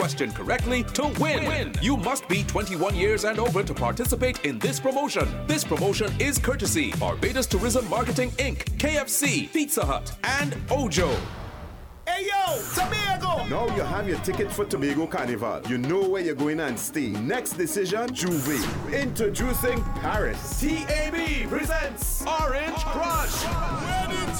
question correctly to win. You must be 21 years and over to participate in this promotion. This promotion is courtesy Barbados Tourism Marketing Inc., KFC, Pizza Hut, and Ojo. Hey yo, Tobago! Now you have your ticket for Tobago Carnival. You know where you're going and stay. Next decision, Juve. Introducing Paris. TAB presents Orange Crush.